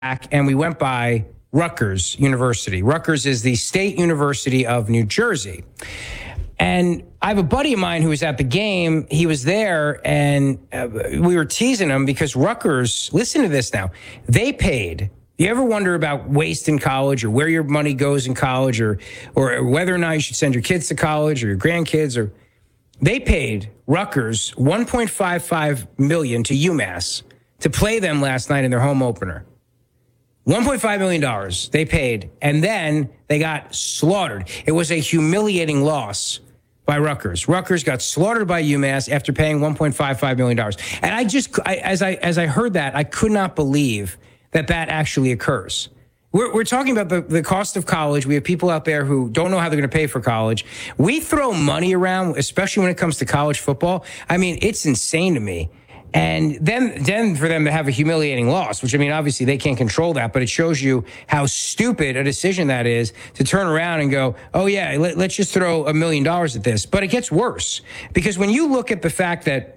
and we went by Rutgers University. Rutgers is the state university of New Jersey. And I have a buddy of mine who was at the game. He was there, and we were teasing him because Rutgers, listen to this now, they paid. You ever wonder about waste in college or where your money goes in college or whether or not you should send your kids to college or your grandkids? Or they paid Rutgers $1.55 million to UMass to play them last night in their home opener. $1.5 million they paid, and then they got slaughtered. It was a humiliating loss by Rutgers. Rutgers got slaughtered by UMass after paying $1.55 million. And as I heard that, I could not believe that actually occurs. We're talking about the cost of college. We have people out there who don't know how they're going to pay for college. We throw money around, especially when it comes to college football. I mean, it's insane to me. And then for them to have a humiliating loss, which, I mean, obviously they can't control that, but it shows you how stupid a decision that is to turn around and go, oh, yeah, let's just throw $1 million at this. But it gets worse, because when you look at the fact that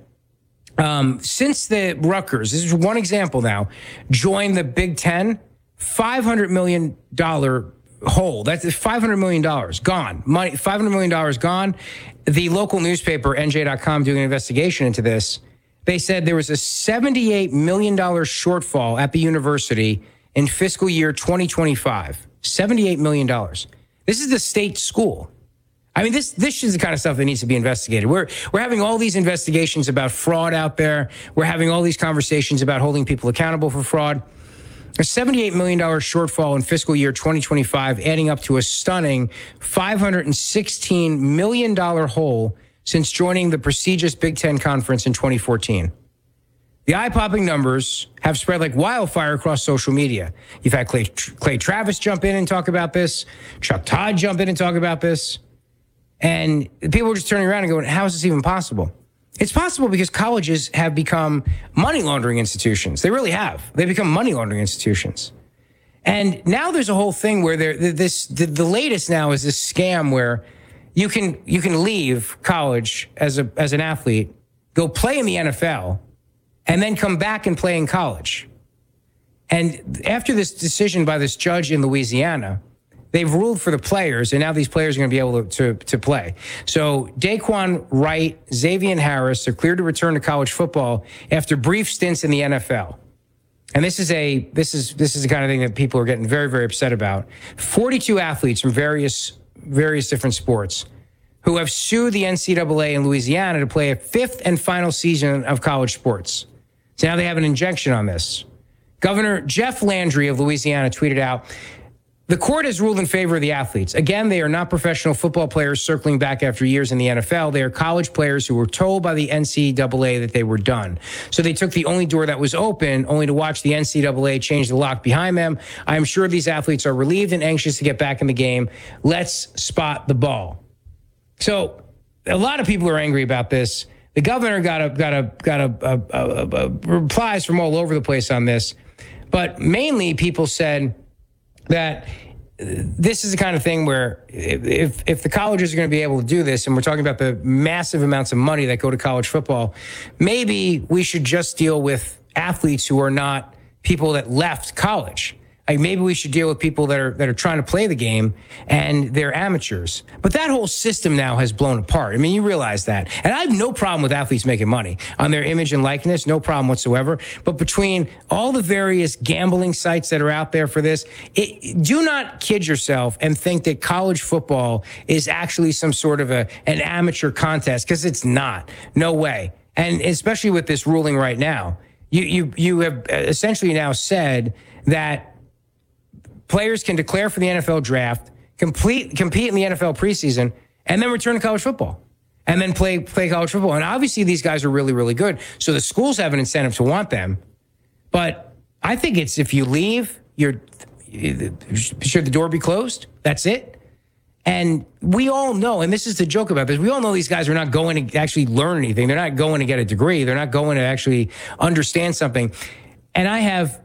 since the Rutgers, this is one example now, joined the Big Ten, $500 million hole. That's $500 million gone. Money, $500 million gone. The local newspaper, NJ.com, doing an investigation into this. They said there was a $78 million shortfall at the university in fiscal year 2025. $78 million. This is the state school. I mean, this is the kind of stuff that needs to be investigated. We're having all these investigations about fraud out there. We're having all these conversations about holding people accountable for fraud. A $78 million shortfall in fiscal year 2025, adding up to a stunning $516 million hole since joining the prestigious Big Ten Conference in 2014. The eye-popping numbers have spread like wildfire across social media. You've had Clay Travis jump in and talk about this, Chuck Todd jump in and talk about this, and people are just turning around and going, how is this even possible? It's possible because colleges have become money laundering institutions. They really have. They've become money laundering institutions. And now there's a whole thing where the latest now is this scam where you can leave college as an athlete, go play in the NFL, and then come back and play in college. And after this decision by this judge in Louisiana, they've ruled for the players, and now these players are going to be able to play. So Daquan Wright, Xavier Harris are cleared to return to college football after brief stints in the NFL. And this is the kind of thing that people are getting very, very upset about. 42 athletes from various different sports who have sued the NCAA in Louisiana to play a fifth and final season of college sports. So now they have an injunction on this. Governor Jeff Landry of Louisiana tweeted out, the court has ruled in favor of the athletes. Again, they are not professional football players circling back after years in the NFL. They are college players who were told by the NCAA that they were done. So they took the only door that was open, only to watch the NCAA change the lock behind them. I am sure these athletes are relieved and anxious to get back in the game. Let's spot the ball. So a lot of people are angry about this. The governor got replies from all over the place on this. But mainly people said that this is the kind of thing where if the colleges are going to be able to do this, and we're talking about the massive amounts of money that go to college football, maybe we should just deal with athletes who are not people that left college. Like maybe we should deal with people that are trying to play the game and they're amateurs. But that whole system now has blown apart. I mean, you realize that. And I have no problem with athletes making money on their image and likeness, no problem whatsoever. But between all the various gambling sites that are out there for this, do not kid yourself and think that college football is actually some sort of an amateur contest, because it's not. No way. And especially with this ruling right now, you have essentially now said that players can declare for the NFL draft, compete in the NFL preseason, and then return to college football, and then play college football. And obviously these guys are really, really good. So the schools have an incentive to want them. But I think it's if you leave, should the door be closed? That's it. And we all know, and this is the joke about this, we all know these guys are not going to actually learn anything. They're not going to get a degree. They're not going to actually understand something. And I have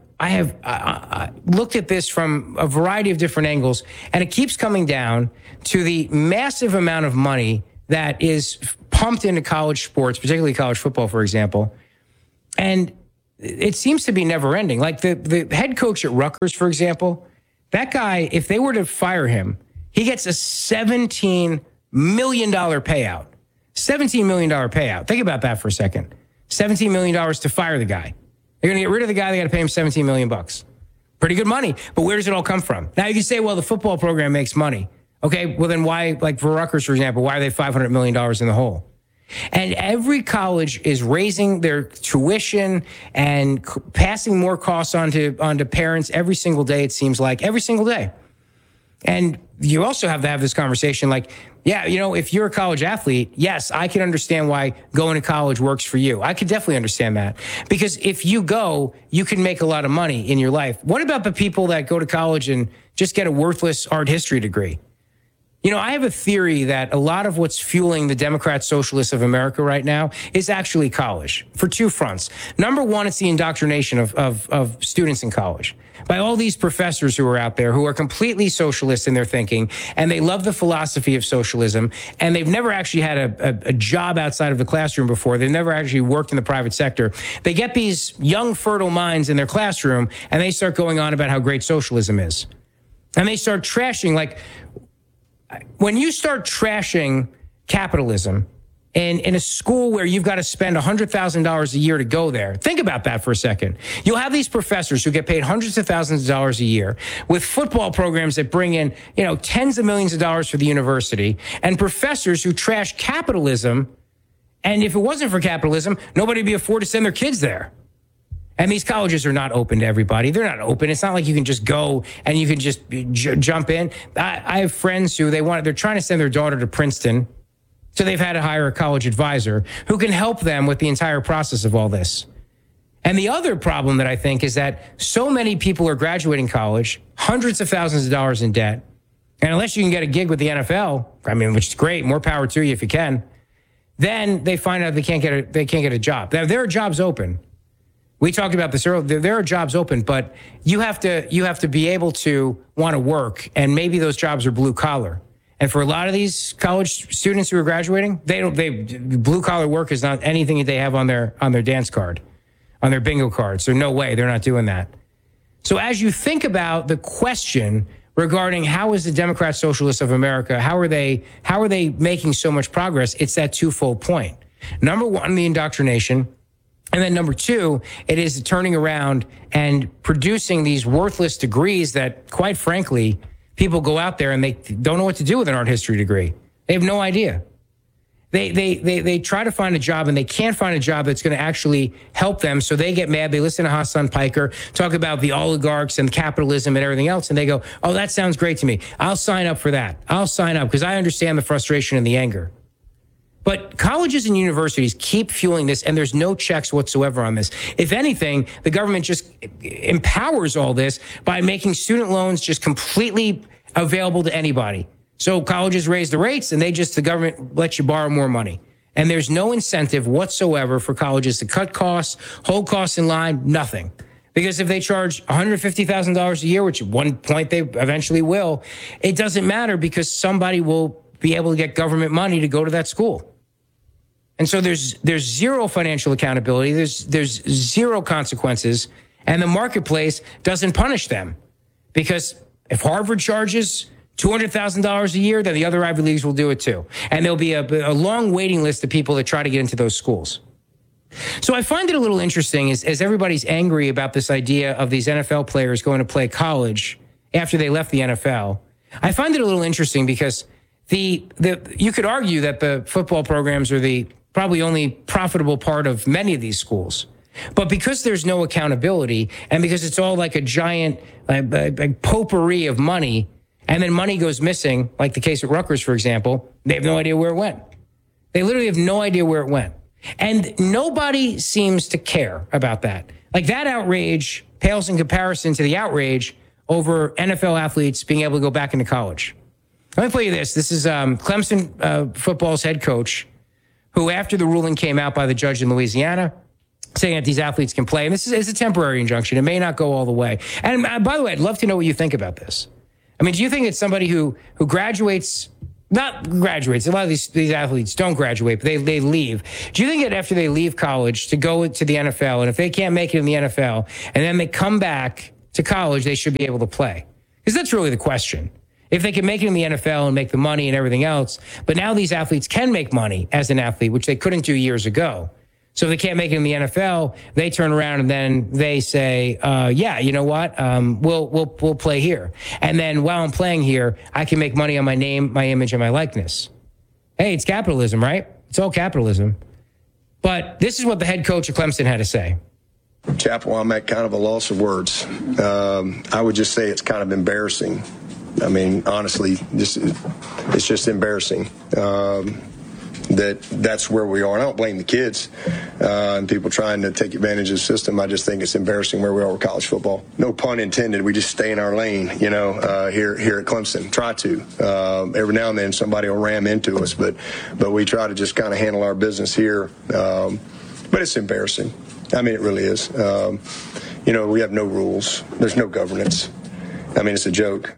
looked at this from a variety of different angles, and it keeps coming down to the massive amount of money that is pumped into college sports, particularly college football, for example. And it seems to be never ending. Like the head coach at Rutgers, for example, that guy, if they were to fire him, he gets a $17 million payout. $17 million payout. Think about that for a second. $17 million to fire the guy. They're going to get rid of the guy. They got to pay him $17 million. Pretty good money. But where does it all come from? Now you can say, well, the football program makes money. Okay, well then why, like for Rutgers, for example, why are they $500 million in the hole? And every college is raising their tuition and passing more costs onto parents every single day, it seems like, every single day. And you also have to have this conversation like, yeah, you know, if you're a college athlete, yes, I can understand why going to college works for you. I could definitely understand that. Because if you go, you can make a lot of money in your life. What about the people that go to college and just get a worthless art history degree? You know, I have a theory that a lot of what's fueling the Democrat Socialists of America right now is actually college for two fronts. Number one, it's the indoctrination of students in college by all these professors who are out there who are completely socialist in their thinking, and they love the philosophy of socialism, and they've never actually had a job outside of the classroom before. They've never actually worked in the private sector. They get these young, fertile minds in their classroom, and they start going on about how great socialism is. And they start trashing, like, when you start trashing capitalism in a school where you've got to spend $100,000 a year to go there, think about that for a second. You'll have these professors who get paid hundreds of thousands of dollars a year with football programs that bring in, you know, tens of millions of dollars for the university, and professors who trash capitalism. And if it wasn't for capitalism, nobody would be afford to send their kids there. And these colleges are not open to everybody. They're not open. It's not like you can just go and you can just jump in. I have friends who they're trying to send their daughter to Princeton. So they've had to hire a college advisor who can help them with the entire process of all this. And the other problem that I think is that so many people are graduating college, hundreds of thousands of dollars in debt. And unless you can get a gig with the NFL, I mean, which is great, more power to you if you can, then they find out they can't get a job. Now, there are jobs open. We talked about this earlier. There are jobs open, but you have to be able to want to work, and maybe those jobs are blue collar. And for a lot of these college students who are graduating, blue collar work is not anything that they have on their dance card, on their bingo card. So no way, they're not doing that. So as you think about the question regarding how is the Democrat Socialists of America, how are they making so much progress, it's that twofold point. Number one, the indoctrination. And then number two, it is turning around and producing these worthless degrees that, quite frankly, people go out there and they don't know what to do with an art history degree. They have no idea. They try to find a job and they can't find a job that's going to actually help them. So they get mad. They listen to Hassan Piker talk about the oligarchs and capitalism and everything else. And they go, oh, that sounds great to me. I'll sign up for that. I'll sign up because I understand the frustration and the anger. But colleges and universities keep fueling this, and there's no checks whatsoever on this. If anything, the government just empowers all this by making student loans just completely available to anybody. So colleges raise the rates, and the government lets you borrow more money. And there's no incentive whatsoever for colleges to cut costs, hold costs in line, nothing. Because if they charge $150,000 a year, which at one point they eventually will, it doesn't matter because somebody will be able to get government money to go to that school. And so there's zero financial accountability. There's zero consequences. And the marketplace doesn't punish them. Because if Harvard charges $200,000 a year, then the other Ivy Leagues will do it too. And there'll be a long waiting list of people that try to get into those schools. So I find it a little interesting as everybody's angry about this idea of these NFL players going to play college after they left the NFL. I find it a little interesting because you could argue that the football programs are the probably only profitable part of many of these schools. But because there's no accountability and because it's all like a giant potpourri of money, and then money goes missing, like the case at Rutgers, for example, they have no idea where it went. They literally have no idea where it went. And nobody seems to care about that. Like that outrage pales in comparison to the outrage over NFL athletes being able to go back into college. Let me play you this. This is Clemson football's head coach, who after the ruling came out by the judge in Louisiana, saying that these athletes can play, and this is a temporary injunction. It may not go all the way. And by the way, I'd love to know what you think about this. I mean, do you think it's somebody who graduates not graduates. A lot of these athletes don't graduate, but they leave. Do you think that after they leave college to go to the NFL, and if they can't make it in the NFL, and then they come back to college, they should be able to play? Because that's really the question. If they can make it in the NFL and make the money and everything else, but now these athletes can make money as an athlete, which they couldn't do years ago. So if they can't make it in the NFL, they turn around and then they say, yeah, you know what? We'll play here. And then while I'm playing here, I can make money on my name, my image, and my likeness. Hey, it's capitalism, right? It's all capitalism. But this is what the head coach of Clemson had to say. Chappell, I'm at kind of a loss of words. I would just say it's kind of embarrassing. I mean, honestly, it's just embarrassing. That's where we are. And I don't blame the kids and people trying to take advantage of the system. I just think it's embarrassing where we are with college football. No pun intended. We just stay in our lane, here at Clemson. Try to. Every now and then somebody will ram into us, but we try to just kind of handle our business here. But it's embarrassing. I mean, it really is. We have no rules. There's no governance. I mean, it's a joke.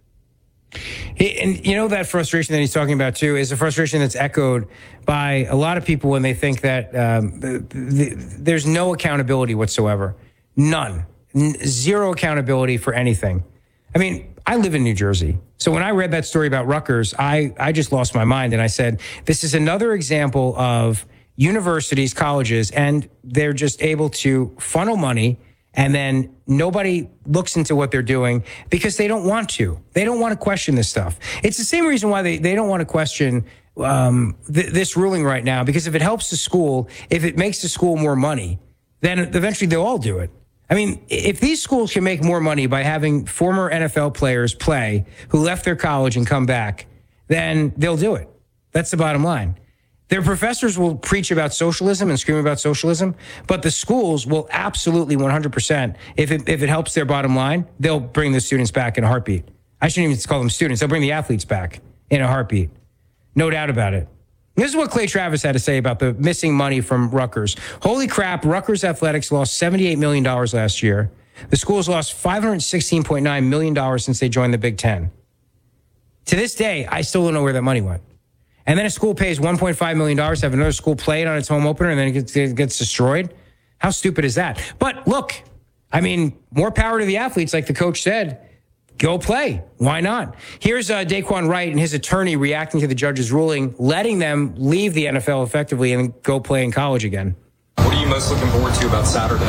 And that frustration that he's talking about, too, is a frustration that's echoed by a lot of people when they think that there's no accountability whatsoever. None. Zero accountability for anything. I mean, I live in New Jersey. So when I read that story about Rutgers, I just lost my mind. And I said, this is another example of universities, colleges, and they're just able to funnel money. And then nobody looks into what they're doing because they don't want to. They don't want to question this stuff. It's the same reason why they don't want to question this ruling right now, because if it helps the school, if it makes the school more money, then eventually they'll all do it. I mean, if these schools can make more money by having former NFL players play who left their college and come back, then they'll do it. That's the bottom line. Their professors will preach about socialism and scream about socialism, but the schools will absolutely 100%, if it helps their bottom line, they'll bring the students back in a heartbeat. I shouldn't even call them students. They'll bring the athletes back in a heartbeat. No doubt about it. This is what Clay Travis had to say about the missing money from Rutgers. Holy crap, Rutgers Athletics lost $78 million last year. The schools lost $516.9 million since they joined the Big Ten. To this day, I still don't know where that money went. And then a school pays $1.5 million to have another school play it on its home opener, and then it gets destroyed. How stupid is that? But look, I mean, more power to the athletes, like the coach said. Go play. Why not? Here's Daquan Wright and his attorney reacting to the judge's ruling, letting them leave the NFL effectively and go play in college again. What are you most looking forward to about Saturday?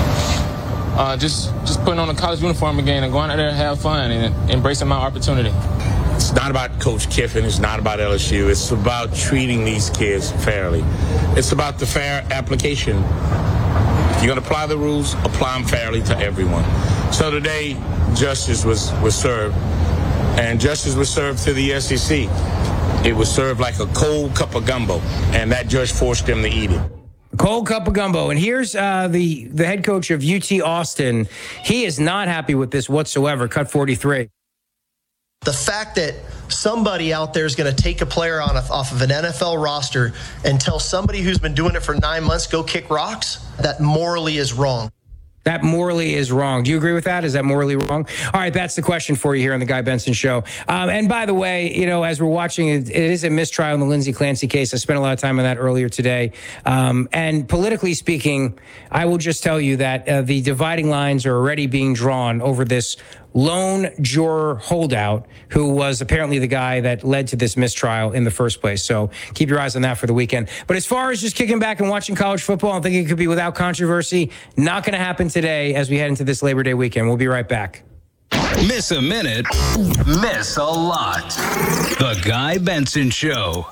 Just putting on a college uniform again and going out there and have fun and embracing my opportunity. It's not about Coach Kiffin. It's not about LSU. It's about treating these kids fairly. It's about the fair application. If you're going to apply the rules, apply them fairly to everyone. So today, justice was served, and justice was served to the SEC. It was served like a cold cup of gumbo, and that judge forced them to eat it. Cold cup of gumbo. And here's the head coach of UT Austin. He is not happy with this whatsoever. Cut 43. The fact that somebody out there is going to take a player off of an NFL roster and tell somebody who's been doing it for 9 months, go kick rocks, that morally is wrong. That morally is wrong. Do you agree with that? Is that morally wrong? All right, that's the question for you here on the Guy Benson Show. And by the way, as we're watching, it is a mistrial in the Lindsey Clancy case. I spent a lot of time on that earlier today. And politically speaking, I will just tell you that the dividing lines are already being drawn over this lone juror holdout who was apparently the guy that led to this mistrial in the first place. So keep your eyes on that for the weekend. But as far as just kicking back and watching college football and thinking it could be without controversy, not going to happen today as we head into this Labor Day weekend. We'll be right back. Miss a minute, miss a lot. The Guy Benson Show.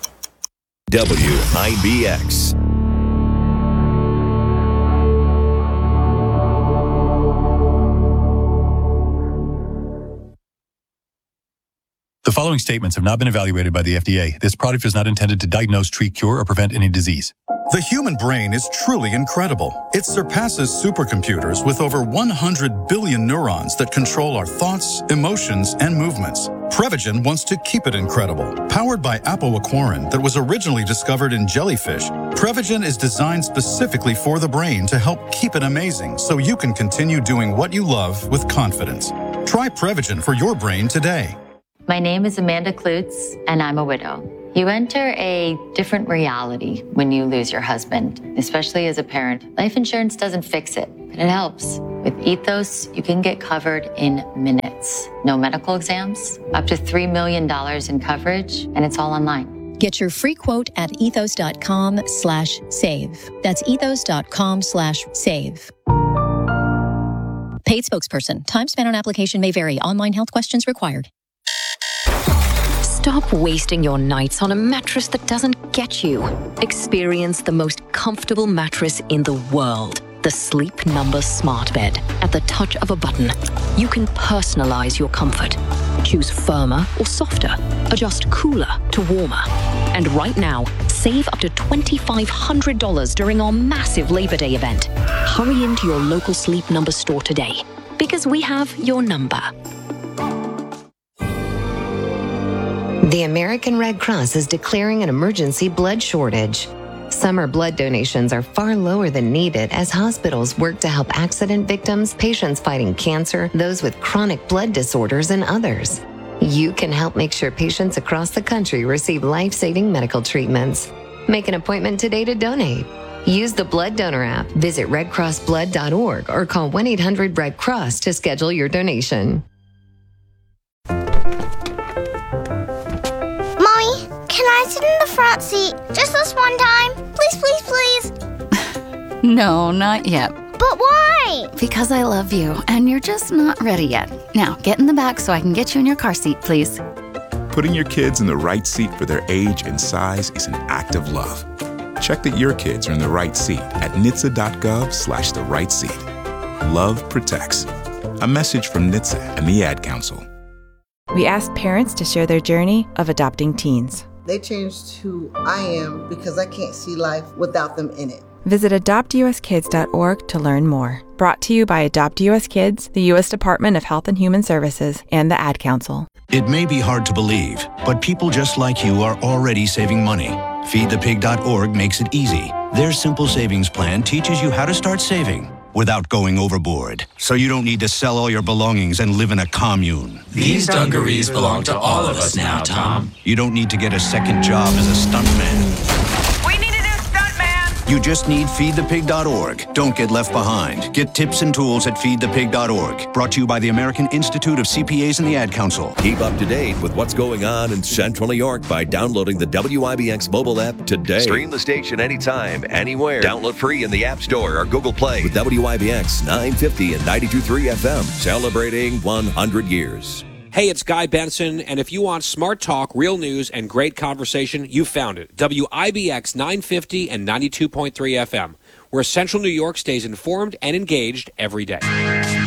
WIBX. The following statements have not been evaluated by the FDA. This product is not intended to diagnose, treat, cure, or prevent any disease. The human brain is truly incredible. It surpasses supercomputers with over 100 billion neurons that control our thoughts, emotions, and movements. Prevagen wants to keep it incredible. Powered by apoaquarin that was originally discovered in jellyfish, Prevagen is designed specifically for the brain to help keep it amazing so you can continue doing what you love with confidence. Try Prevagen for your brain today. My name is Amanda Klutz, and I'm a widow. You enter a different reality when you lose your husband, especially as a parent. Life insurance doesn't fix it, but it helps. With Ethos, you can get covered in minutes. No medical exams, up to $3 million in coverage, and it's all online. Get your free quote at ethos.com/save. That's ethos.com/save. Paid spokesperson. Time spent on application may vary. Online health questions required. Stop wasting your nights on a mattress that doesn't get you. Experience the most comfortable mattress in the world. The Sleep Number Smart Bed. At the touch of a button, you can personalize your comfort. Choose firmer or softer. Adjust cooler to warmer. And right now, save up to $2,500 during our massive Labor Day event. Hurry into your local Sleep Number store today, because we have your number. The American Red Cross is declaring an emergency blood shortage. Summer blood donations are far lower than needed as hospitals work to help accident victims, patients fighting cancer, those with chronic blood disorders, and others. You can help make sure patients across the country receive life-saving medical treatments. Make an appointment today to donate. Use the Blood Donor app, visit redcrossblood.org, or call 1-800-RED-CROSS to schedule your donation. Can I sit in the front seat just this one time? Please, please, please. No, not yet. But why? Because I love you, and you're just not ready yet. Now, get in the back so I can get you in your car seat, please. Putting your kids in the right seat for their age and size is an act of love. Check that your kids are in the right seat at NHTSA.gov/the right seat. Love protects. A message from NHTSA and the Ad Council. We asked parents to share their journey of adopting teens. They changed who I am because I can't see life without them in it. Visit adoptuskids.org to learn more. Brought to you by Adopt US Kids, the U.S. Department of Health and Human Services, and the Ad Council. It may be hard to believe, but people just like you are already saving money. FeedThePig.org makes it easy. Their simple savings plan teaches you how to start saving without going overboard, so you don't need to sell all your belongings and live in a commune. These dungarees belong to all of us now, Tom. You don't need to get a second job as a stuntman. We need a new stuntman! You just need FeedThePig.org. Don't get left behind. Get tips and tools at FeedThePig.org. Brought to you by the American Institute of CPAs and the Ad Council. Keep up to date with what's going on in Central New York by downloading the WIBX mobile app today. Stream the station anytime, anywhere. Download free in the App Store or Google Play with WIBX 950 and 92.3 FM. Celebrating 100 years. Hey, it's Guy Benson, and if you want smart talk, real news, and great conversation, you found it. WIBX 950 and 92.3 FM, where Central New York stays informed and engaged every day.